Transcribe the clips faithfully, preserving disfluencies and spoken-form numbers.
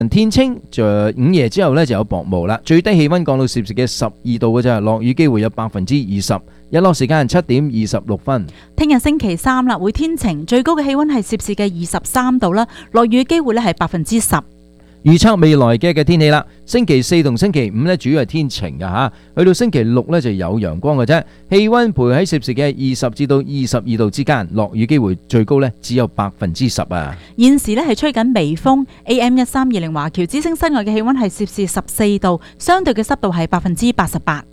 天清，就午夜之後咧就有薄霧啦，最低氣溫降到攝氏嘅十二度嘅啫，落雨機會有百分之二十。日落時間七點二十六分。 聽日星期三啦，會天晴，最高嘅氣溫係攝氏嘅二十三度啦，落雨機會咧係百分之十。 預測未來嘅嘅天氣啦，星期四同星期五咧主要係天晴嘅吓，去到星期六咧就有陽光嘅啫，氣溫徘喺攝氏嘅二十至到二十二度之間，落雨機會最高咧只有百分之十啊。 現時咧係吹緊微風 ，A M 一三二零華僑之星室外嘅氣溫係攝氏十四度，相對嘅濕度係百分之八十八。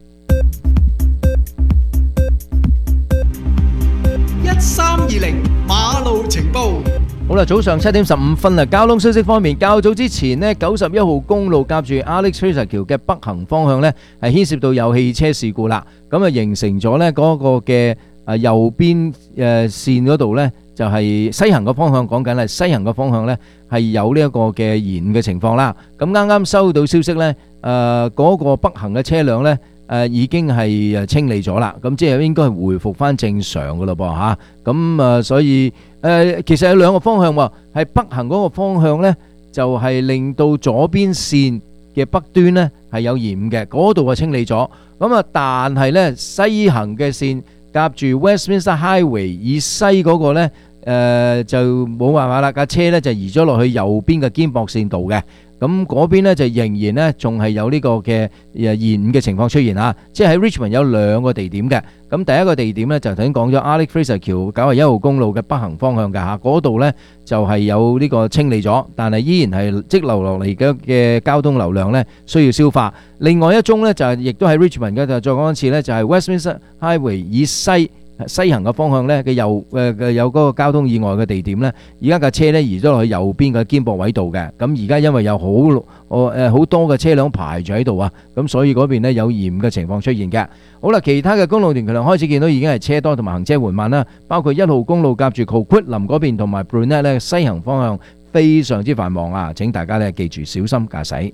一三二零馬路情報。 好啦，早上七點十五分啦。交通消息方面，較早之前呢，九十一號公路夾住 Alex Fraser 橋嘅北行方向呢，係牽涉到有汽車事故啦。咁啊，形成咗呢嗰個嘅啊右邊誒線嗰度呢，就係西行嘅方向，講緊係西行嘅方向呢，係有呢一個嘅延誤嘅情況啦。咁啱啱收到消息呢，誒嗰個北行嘅車輛呢，誒已經係誒清理咗啦。咁即係應該係回復翻正常噶啦噃嚇。咁啊，所以。誒、呃，其實有兩個方向喎，係北行嗰個方向呢，就係、是、令到左邊線嘅北端呢係有延誤嘅，嗰度係清理咗。咁啊，但係呢，西行嘅線夾住 Westminster Highway 以西嗰個呢，誒、呃、就冇辦法啦，架車呢就移咗落去右邊嘅肩駁線度嘅。咁嗰邊呢就仍然呢仲係有呢個嘅延誤嘅情況出現啊！即係喺 Richmond 有兩個地點嘅。咁第一個地點呢就頭先講咗 Alex Fraser 橋九十一號公路嘅北行方向㗎嚇，嗰度呢就係有呢個清理咗，但係依然係積留落嚟嘅嘅交通流量呢需要消化。另外一宗呢就係亦都喺 Richmond 嘅，就再講一次呢，就係 Westminster Highway 以西。西行嘅方向呢，嘅右誒嘅有嗰個交通意外嘅地點呢，而家架車呢移咗落去右邊嘅肩駁位度嘅。咁而家因為有好我誒好多嘅車輛排住喺度啊，咁所以嗰邊呢有延誤嘅情況出現嘅。好啦，其他嘅公路段量開始見到已經係車多同埋行車緩慢啦，包括一號公路夾住 Coquitlam 嗰邊同埋 Brunette 呢西行方向非常之繁忙啊！請大家呢記住小心駕駛。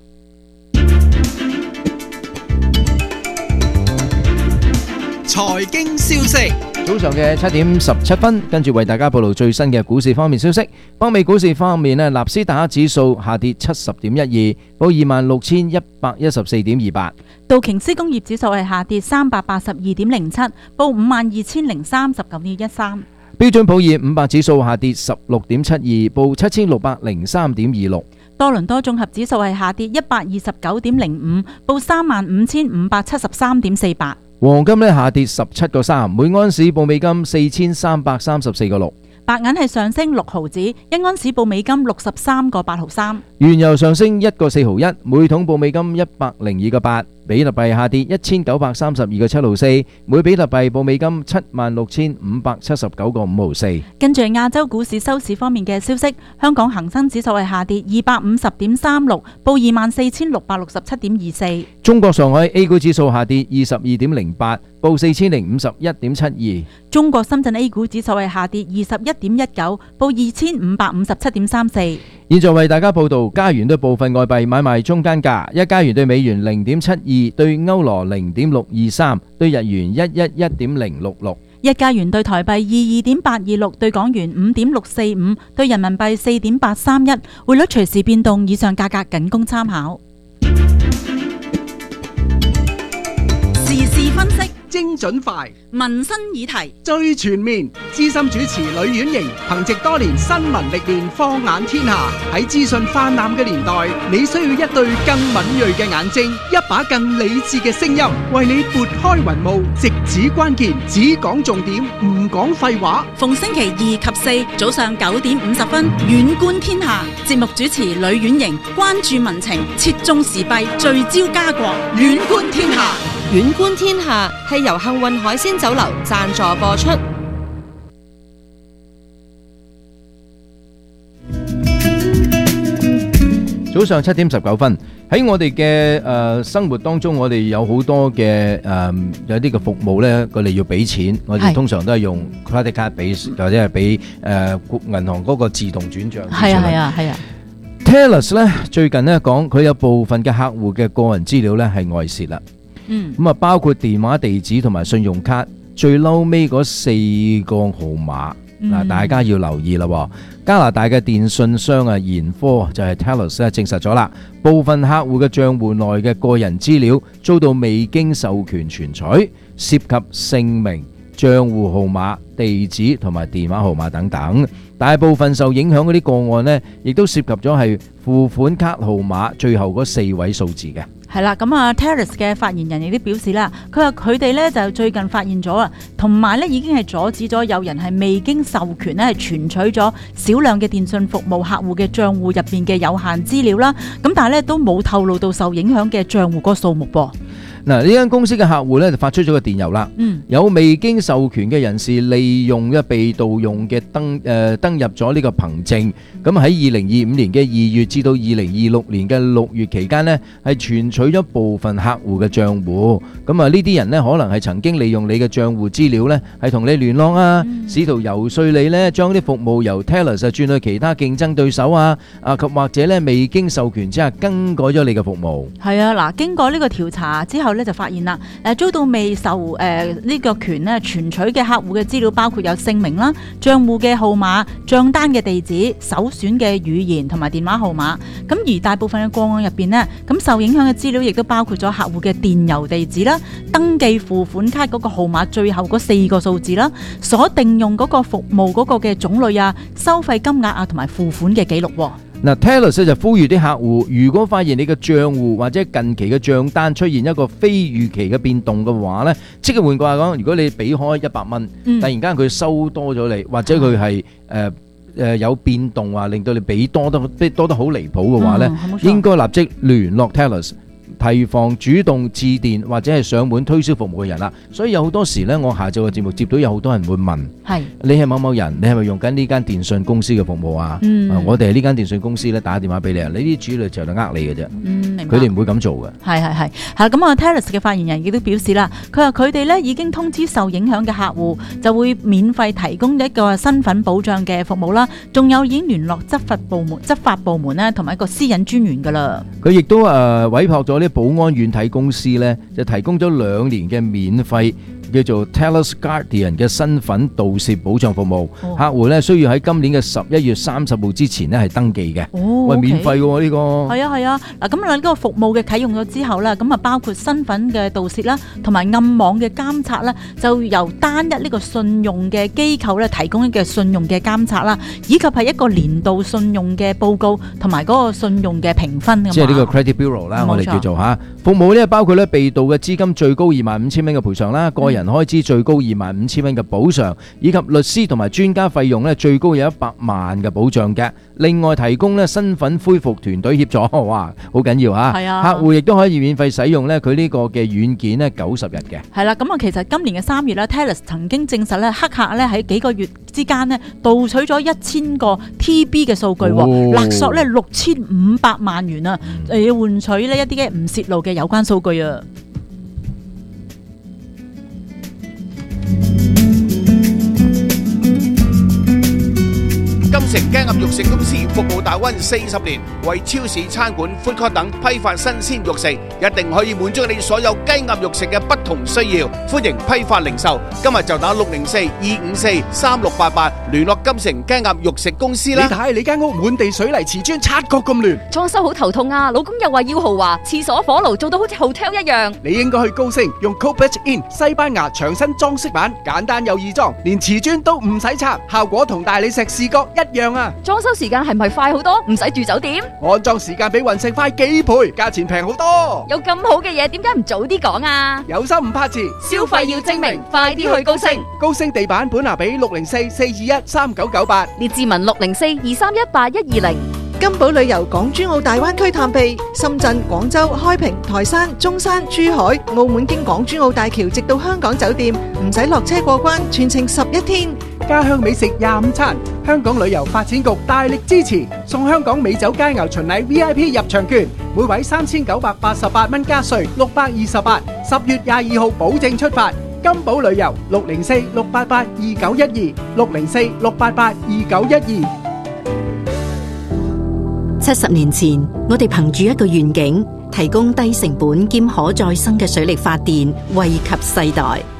財經消息， 早上嘅七點十七分，跟住為大家報道最新嘅股市方面消息。北美股市方面呢，納斯達克指數下跌七十點一二，報二萬六千一百一十四點二八。 道瓊斯工業指數係下跌三百八十二點零七，報五萬二千零三十九點一三。 標準普爾五百指數下跌十六點七二，報七千六百零三點二六。 多倫多綜合指數係下跌一百二十九點零五，報三萬五千五百七十三點四八。 黃金呢下跌十七個三，每安士報美金四千三百三十四個六。 白銀係上升六毫子，一安士報美金六十三個八毫三。 原油上升一個四毫一，每桶報美金一百零二個八。比特幣下跌一千九百三十二個七毫四，每比特幣報美金七萬六千五百七十九個五毫四。 跟住亞洲股市收市方面嘅消息，香港恒生指數係下跌二百五十點三六，報二萬四千六百六十七點二四。 中國上海 A 股指數下跌二十二點零八，報四千零五十一點七二。 中國深圳 A 股指數係下跌二十一點一九，報二千五百五十七點三四。 現在為大家報道加元對部分外幣買賣中間價：一加元對美元零點七二，對歐羅零點六二三，對日元一一一點零六六。 一加元對台幣二二點八二六，對港元五點六四五，對人民幣四點八三一。匯率隨時變動，以上價格僅供參考。時事分析， 精準快， 民生議題最全面。資深主持呂婉瑩憑藉多年新聞歷練，放眼天下。喺資訊泛濫嘅年代，你需要一對更敏銳嘅眼睛，一把更理智嘅聲音，為你撥開雲霧，直指關鍵，只講重點，唔講廢話。 逢星期二及四早上九點五十分，遠觀天下。節目主持呂婉瑩關注民情，切中時弊，聚焦家國，遠觀天下。 遠觀天下係由幸運海鮮酒樓贊助播出。 早上七點十九分，喺我哋嘅誒生活當中，我哋有好多嘅誒有啲嘅服務咧，佢哋要俾錢，我哋通常都係用 credit card 俾，或者係俾誒銀行嗰個自動轉賬。 係啊係啊係啊。 Telus 咧最近咧講，佢有部分嘅客戶嘅個人資料咧係外泄啦。 嗯。 咁啊，包括電話地址同埋信用卡最嬲尾嗰四個號碼嗱、 嗯大家要留意啦喎。加拿大嘅電信商啊，研科就係 Telus 咧證實咗啦，部分客戶嘅帳戶內嘅個人資料遭到未經授權存取，涉及姓名、帳戶號碼、地址同埋電話號碼等等。大部分受影響嗰啲個案呢，亦都涉及咗係付款卡號碼最後嗰四位數字嘅。 係啦，咁啊 Telus 嘅發言人亦都表示啦，佢話佢哋咧就最近發現咗啊，同埋咧已經係阻止咗有人係未經授權咧係存取咗少量嘅電信服務客戶嘅帳戶入邊嘅有限資料啦。咁但係咧都冇透露到受影響嘅帳戶嗰個數目噃。 嗱，呢間公司嘅客戶咧就發出咗個電郵啦， 嗯， 有未經授權嘅人士利用嘅被盜用嘅登誒、呃、登入咗呢個憑證，咁喺二零二五年嘅二月至到二零二六年嘅六月期間呢，係存取咗部分客戶嘅帳戶，咁啊呢啲人呢，可能係曾經利用你嘅帳戶資料呢，係同你聯絡啊，試圖遊說你呢，將啲服務由 Telus 轉去其他競爭對手啊，啊及或者呢未經授權之下更改咗你嘅服務。 係啊，嗱，經過呢個調查之後咧，就發現啦，誒遭到未受誒呢、呃這個權咧存取嘅客戶嘅資料，包括有姓名啦、帳戶嘅號碼、帳單嘅地址、首選嘅語言同埋電話號碼。咁而大部分嘅個案入邊呢，咁受影響嘅資料亦都包括咗客戶嘅電郵地址啦、登記付款卡嗰個號碼最後嗰四個數字啦、所定用嗰個服務嗰個嘅種類啊、收費金額啊同埋付款嘅記錄。 嗱 Telus 就呼籲啲客戶，如果發現你嘅帳戶或者近期嘅帳單出現一個非預期嘅變動嘅話呢，即係換句話講，如果你俾開一百蚊， 嗯突然間佢收多咗你，或者佢係誒誒有變動話，令到你俾多得即係多得好離譜嘅話呢， 嗯冇錯應該立即聯絡 Telus，提防主動致電或者係上門推銷服務嘅人啦。所以有好多時呢，我下晝嘅節目接到有好多人會問。 係你係某某人，你係咪用緊呢間電信公司嘅服務啊？ 嗯啊我哋係呢間電信公司咧打電話俾你啊，你啲主力就係呃你嘅啫， 嗯，明白佢哋唔會咁做嘅。 係係係係咁啊 Telus 嘅發言人亦都表示啦，佢話佢哋咧已經通知受影響嘅客戶，就會免費提供一個身份保障嘅服務啦，仲有已經聯絡執法部門、執法部門咧，同埋一個私隱專員噶啦。 佢亦都誒、呃、委託咗啲保安軟體公司咧，就提供咗兩年嘅免費叫做 Telus Guardian 嘅身份盜竊保障服務。 哦客戶咧需要喺今年嘅十一月三十號之前咧係登記嘅。 哦喂， OK 免費嘅喎呢個。 係啊係啊，嗱咁啊呢個服務嘅啟用咗之後咧，咁啊包括身份嘅盜竊啦，同埋暗網嘅監察啦，就由單一呢個信用嘅機構咧提供一個信用嘅監察啦，以及係一個年度信用嘅報告同埋嗰個信用嘅評分咁。 即係呢個 Credit Bureau 啦， 冇錯我哋叫做嚇服務咧，包括咧被盜嘅資金最高二萬五千蚊嘅賠償啦，個人開支最高二萬五千蚊嘅補償，以及律師同埋專家費用咧最高有一百萬嘅保障嘅。另外提供咧身份恢復團隊協助，哇，好緊要嚇！ 係啊客戶亦都可以免費使用咧佢呢個嘅軟件咧九十日嘅。 係啦，咁啊，其實今年嘅三月咧 Telus 曾經證實咧，黑客咧喺幾個月之間咧盜取咗一千個 T B 嘅數據， 哦勒索咧六千五百萬元啊，誒要換取呢一啲嘅唔泄露嘅有關數據啊。 金城雞鴨肉食公司服務大灣四十年，為超市、餐館、food court 等批發新鮮肉食，一定可以滿足你所有雞鴨肉食嘅不同需要。歡迎批發零售，今日就打六零四二五四三六八八聯絡金城雞鴨肉食公司你啦。 睇你間屋滿地水泥瓷磚，察覺咁亂， 裝修好頭痛啊！老公又話要豪華，廁所火爐做到好似 hotel 一樣。 你應該去高升用 Copet In 西班牙牆身裝飾板，簡單又易裝，連瓷磚都唔使拆，效果同大理石視覺一樣啊！ 裝修時間係咪快好多？唔使住酒店， 安裝時間比雲石快幾倍，價錢平好多。 有咁好嘅嘢，點解唔早啲講啊？ 有心唔怕遲， 消費要精明，快啲去高升。 高升地板本拿比六零四四二一三九九八。 列志文六零四二三一八一二零。 金寶旅遊港珠澳大灣區探秘，深圳、廣州、開平、台山、中山、珠海、澳門經港珠澳大橋直到香港酒店，唔使落車過關，全程十一天。 家鄉美食廿五餐，香港旅遊發展局大力支持，送香港美酒佳肴巡禮 V I P 入場券，每位三千九百八十八蚊加稅，六百二十八。十月廿二號保證出發。金寶旅遊六零四六八八二九一二六零四六八八二九一二。 七十年前，我哋憑住一個願景，提供低成本兼可再生嘅水力發電，惠及世代。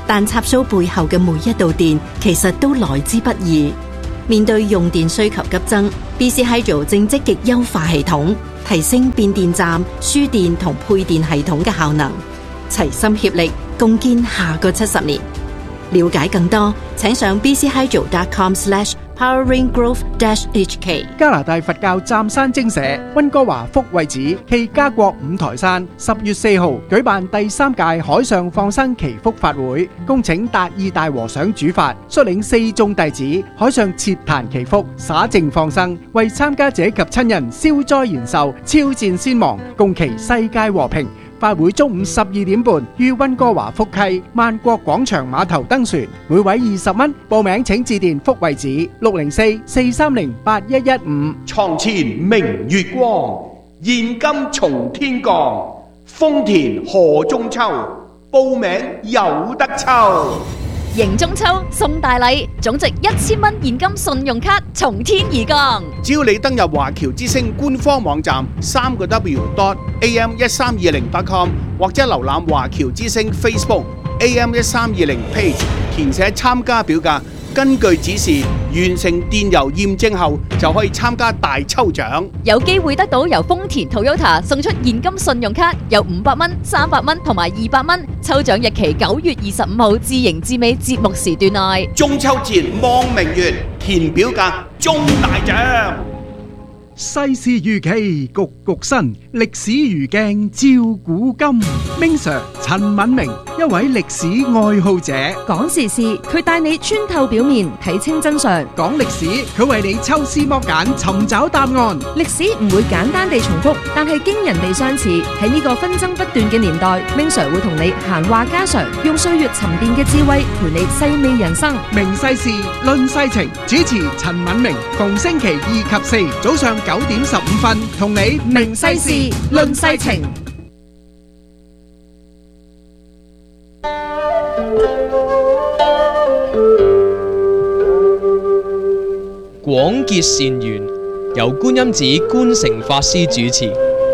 但插蘇背後嘅每一度電其實都來之不易。面對用電需求急增 ，B C Hydro 正積極優化系統，提升變電站、輸電同配電系統嘅效能，齊心協力，共建下個七十年。了解更多，請上 b c hydro dot com slash powering growth dash h k。 加拿大佛教湛山精舍溫哥華福慧寺暨加國五台山十月四號舉辦第三屆海上放生祈福法會，恭請達義大和尚主法，率領四眾弟子海上設壇祈福，灑淨放生，為參加者及親人消災延壽、超戰先亡，共祈世界和平。法會中午十二點半於溫哥華福溪萬國廣場碼頭登船，每位二十蚊。報名請致電福慧寺六零四四三零八一一五。 床前明月光，現金從天降，豐田賀中秋，報名有得抽。 迎中秋送大禮，總值一千蚊現金信用卡從天而降。 只要你登入華僑之星官方網站三個 W dot A M 一三二零 dot com， 或者瀏覽華僑之星 Facebook A M 一三二零 page， 填寫參加表格，根據指示完成電郵驗證後，就可以參加大抽獎， 有機會得到由豐田 Toyota 送出現金信用卡，有五百蚊、三百蚊同埋二百蚊。抽獎日期九月二十五號至迎至尾節目時段內。 中秋節望明月，填表格中大獎。 世事如棋，局局新，歷史如鏡照古今。Ming Sir 陳敏明，一位歷史愛好者， 講時事，佢帶你穿透表面，睇清真相； 講歷史，佢為你抽絲剝繭，尋找答案。 歷史唔會簡單地重複，但係驚人地相似。喺呢個紛爭不斷嘅年代，Ming Sir會同你閒話家常，用歲月沉澱嘅智慧陪你細味人生。 明世事，論世情，主持陳敏明，逢星期二及四早上九點十五分，同你明世事，論世情。 廣結善緣，由觀音寺觀誠法師主持。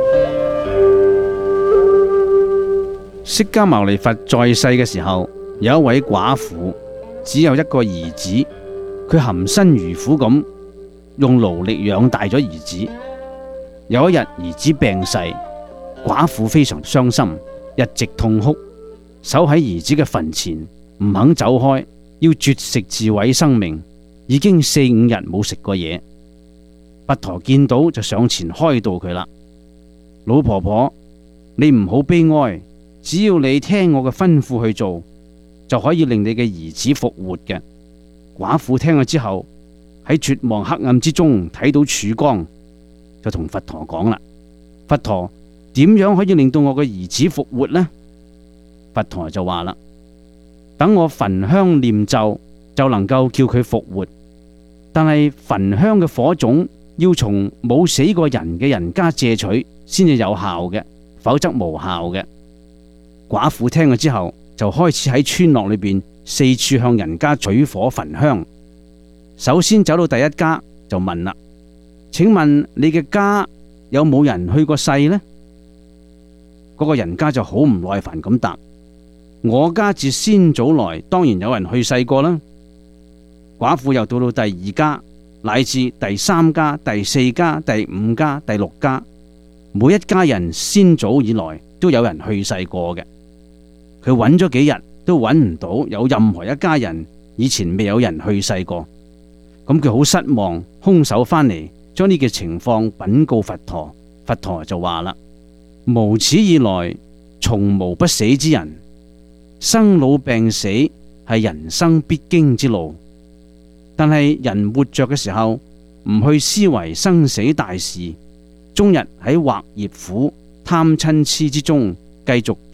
釋迦牟尼佛在世嘅時候，有一位寡婦，只有一個兒子，佢含辛茹苦咁用勞力養大咗兒子。有一日兒子病逝，寡婦非常傷心，一直痛哭，守喺兒子嘅墳前唔肯走開，要絕食自毀生命。已經四五日冇食過嘢。佛陀見到就上前開導佢啦。老婆婆，你唔好悲哀，只要你聽我嘅吩咐去做，就可以令你嘅兒子復活嘅。寡婦聽咗之後，喺絕望黑暗之中睇到曙光，就同佛陀講啦：佛陀，點樣可以令到我嘅兒子復活呢？佛陀就話啦：等我焚香念咒，就能夠叫佢復活。但係焚香嘅火種要從冇死過人嘅人家借取先至有效嘅，否則無效嘅。寡婦聽咗之後，就開始喺村落裏邊四處向人家取火焚香。首先走到第一家就問啦：請問你嘅家有冇人去過世呢？嗰個人家就好唔耐煩咁答：我家自先祖來，當然有人去世過啦。寡婦又到到第二家，乃至第三家、第四家、第五家、第六家，每一家人先祖以來都有人去世過嘅。佢揾咗幾日都揾唔到有任何一家人以前未有人去世過，咁佢好失望，空手翻嚟將呢個情況稟告佛陀。佛陀就話啦：無始以來從無不死之人，生老病死係人生必經之路。但係人活着嘅時候唔去思維生死大事，終日喺惑業苦、貪嗔癡之中繼續